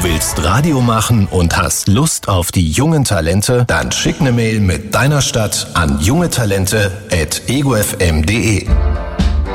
Du willst Radio machen und hast Lust auf die jungen Talente? Dann schick eine Mail mit deiner Stadt an jungetalente@egofm.de.